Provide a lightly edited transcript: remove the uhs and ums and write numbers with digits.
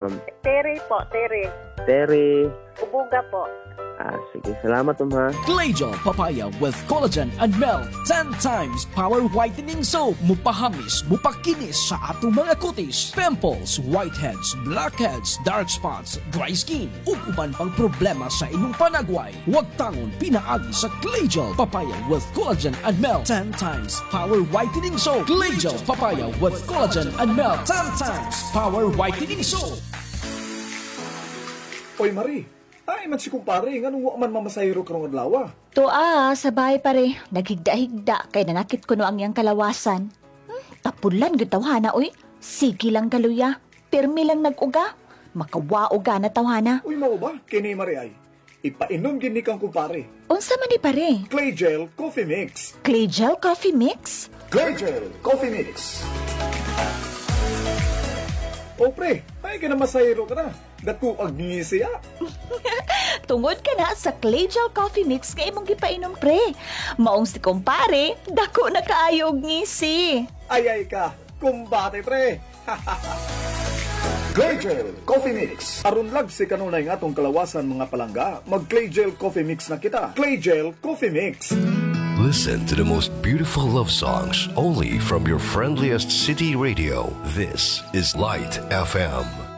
ma'am? Terry po, Terry. Terry. Ubuga po. Sige. Salamat, ma'am, ha? Clay-Gel Papaya with collagen and milk. 10 times power whitening soap. Mupahamis, mupakinis sa atong mga kutis. Pimples, whiteheads, blackheads, dark spots, dry skin. Ug uban pang problema sa inyong panagway. Huwag tangon pinaagi sa Clay-Gel Papaya with collagen and milk. 10 times power whitening soap. Clay-Gel Papaya with collagen and milk. 10 times power whitening soap. Oy, Marie. Ay, man si kumpare, nga nung man mamasahiro karong adlaw. Tuwa, sa bahay pare. Naghigda-higda kay nanakit ko no ang iyang kalawasan. Tapulan gud tawhana, oy. Sige lang galuya. Pirmi lang nag-uga. Makawa-uga na tawhana. Uy, mao ba? Kini Marie ay. Ipainom gini kang kumpare. Unsa man ni pare? Clay Gel Coffee Mix. Clay-Gel Coffee Mix? Clay Gel Coffee Mix. O pre, ay ka na masahiro ka na. Dako ang ngisiya. Tungod ka na sa Clay-Gel Coffee Mix kay imong gipainom pre. Maong si kumpare, dako na kaayo og ngisi. Ay ka, kumbate pre. Clay Gel Coffee Mix. Aron lag si kanunay nga atong kalawasan mga palangga, mag Clay Gel Coffee Mix na kita. Clay Gel Coffee Mix. Listen to the most beautiful love songs only from your friendliest city radio. This is Light FM.